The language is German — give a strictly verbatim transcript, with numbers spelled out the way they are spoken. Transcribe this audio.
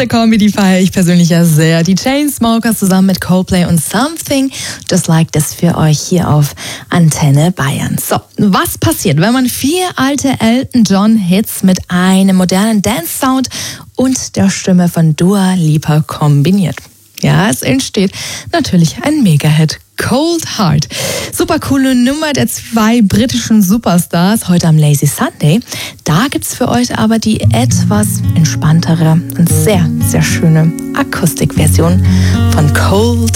Diese Kombi, die feiere ich persönlich ja sehr. Die Chainsmokers zusammen mit Coldplay und Something Just Like This für euch hier auf Antenne Bayern. So, was passiert, wenn man vier alte Elton John Hits mit einem modernen Dance-Sound und der Stimme von Dua Lipa kombiniert? Ja, es entsteht natürlich ein Mega-Hit. Cold Heart. Super coole Nummer der zwei britischen Superstars heute am Lazy Sunday. Da gibt's für euch aber die etwas entspanntere und sehr, sehr schöne Akustikversion von Cold